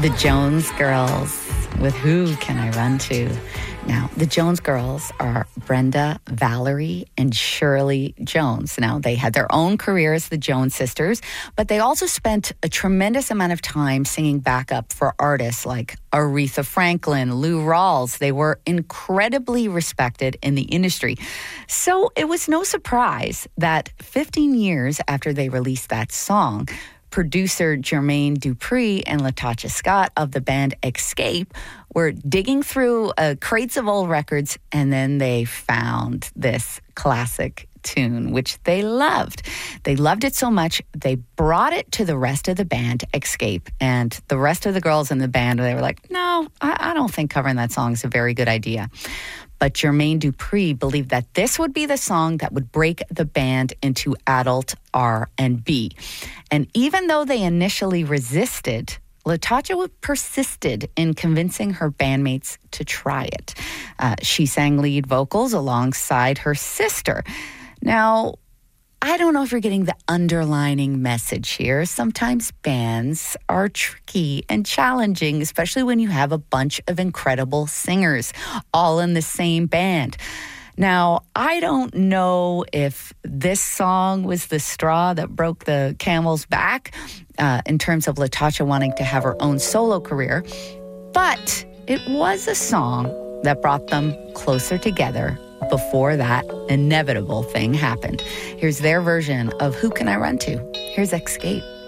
The Jones Girls with Who Can I Run To? Now, the Jones Girls are Brenda, Valerie, and Shirley Jones. Now, they had their own career as the Jones Sisters, but they also spent a tremendous amount of time singing backup for artists like Aretha Franklin, Lou Rawls. They were incredibly respected in the industry. So it was no surprise that 15 years after they released that song, producer Jermaine Dupri and LaTocha Scott of the band Escape were digging through crates of old records, and then they found this classic tune, which they loved. They loved it so much, they brought it to the rest of the band, Escape, and the rest of the girls in the band, they were like, no, I don't think covering that song is a very good idea. But Jermaine Dupri believed that this would be the song that would break the band into adult R&B. And even though they initially resisted, LaTocha persisted in convincing her bandmates to try it. She sang lead vocals alongside her sister. Now, I don't know if you're getting the underlining message here. Sometimes bands are tricky and challenging, especially when you have a bunch of incredible singers all in the same band. Now, I don't know if this song was the straw that broke the camel's back in terms of LaTocha wanting to have her own solo career, but it was a song that brought them closer together before that inevitable thing happened. Here's their version of Who Can I Run To? Here's Escape.